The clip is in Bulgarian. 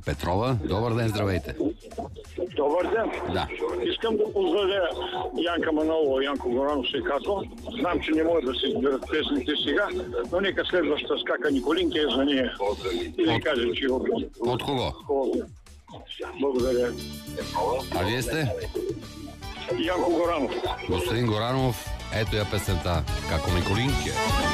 Петрова. Добър ден, здравейте. Добър ден. Да. Искам да поздравя Янка Манолова, Янко Горанов се казва. Знам, че не могат да се изберат песните сега, но нека следващата скака Николинки е за нея. И да кажем, че го обичам. От кого? Благодаря. А вие сте? Янко Горанов. Господин Горанов, ето я песента. Како Николинки.